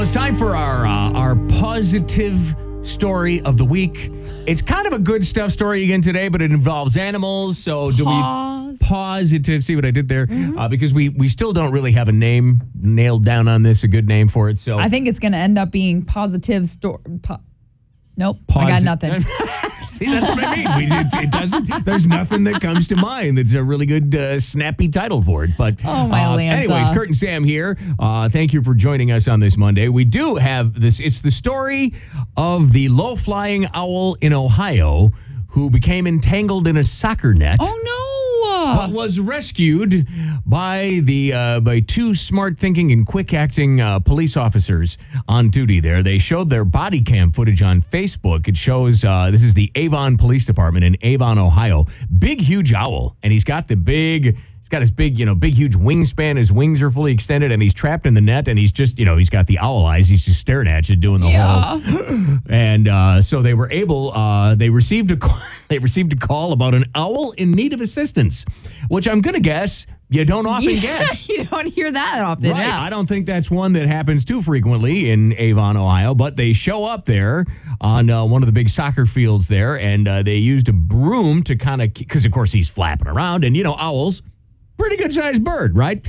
Well, it's time for our positive story of the week. It's kind of a good stuff story again today, but it involves animals. So do we positive? See what I did there? Because we still don't really have a name nailed down on this, a good name for it. So I think it's going to end up being positive story. Nope, I got nothing. See, that's what I mean. It doesn't. There's nothing that comes to mind that's a really good, snappy title for it. But anyways, Kurt and Sam here. Thank you for joining us on this Monday. We do have this. It's the story of the low-flying owl in Ohio who became entangled in a soccer net. Oh no! But was rescued by two smart-thinking and quick-acting police officers on duty there. They showed their body cam footage on Facebook. It shows this is the Avon Police Department in Avon, Ohio. Big, huge owl, and he's got his big, huge wingspan. His wings are fully extended, and he's trapped in the net, and he's just, he's got the owl eyes. He's just staring at you, doing the whole. And so they were able. They received a call. They received a call about an owl in need of assistance, which I'm going to guess you don't often get. You don't hear that often. Right. Yeah. I don't think that's one that happens too frequently in Avon, Ohio, but they show up there on one of the big soccer fields there, and they used a broom to kind of, because of course he's flapping around, and owls, pretty good sized bird, right?